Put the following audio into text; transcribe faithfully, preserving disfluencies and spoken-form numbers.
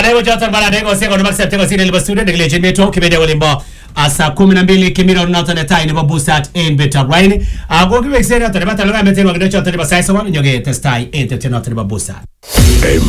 Leo joto bala dego seko no accept ko sile studio de leje meto kibede wolimbo asa kumi na mbili kimiro na tane tai ni boost in beta rain ago kibe sera tane bata lo metero ngede choto ni basai so nyoge testai ente tena tane boost